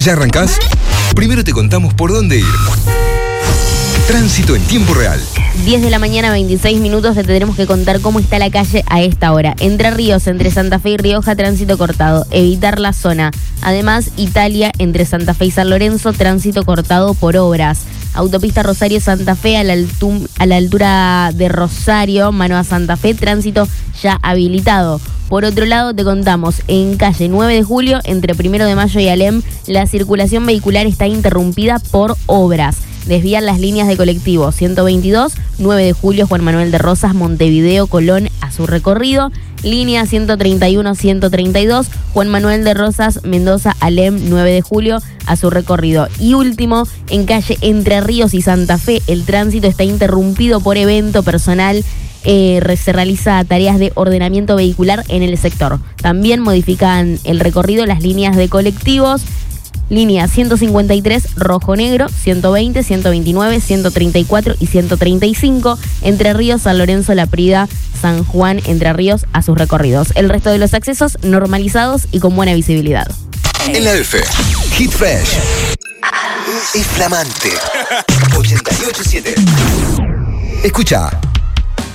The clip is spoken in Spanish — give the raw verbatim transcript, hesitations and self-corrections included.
¿Ya arrancás? Primero te contamos por dónde ir. Tránsito en tiempo real. diez de la mañana, veintiséis minutos, te tendremos que contar cómo está la calle a esta hora. Entre Ríos, entre Santa Fe y Rioja, tránsito cortado. Evitar la zona. Además, Italia, entre Santa Fe y San Lorenzo, tránsito cortado por obras. Autopista Rosario-Santa Fe a la, altum, a la altura de Rosario, mano a Santa Fe, tránsito ya habilitado. Por otro lado, te contamos, en calle nueve de julio, entre primero de mayo y Alem, la circulación vehicular está interrumpida por obras. Desvían las líneas de colectivo ciento veintidós, nueve de julio, Juan Manuel de Rosas, Montevideo, Colón, a su recorrido. Línea ciento treinta y uno, ciento treinta y dos, Juan Manuel de Rosas, Mendoza, Alem, nueve de julio, a su recorrido. Y último, en calle Entre Ríos y Santa Fe, el tránsito está interrumpido por evento personal. Eh, se realiza tareas de ordenamiento vehicular en el sector. También modifican el recorrido las líneas de colectivos. Línea ciento cincuenta y tres, rojo-negro, ciento veinte, ciento veintinueve, ciento treinta y cuatro y ciento treinta y cinco, Entre Ríos, San Lorenzo, La Prida, San Juan, Entre Ríos, a sus recorridos. El resto de los accesos normalizados y con buena visibilidad. En la F, Hit Fresh y flamante ochenta y ocho punto siete. Escucha.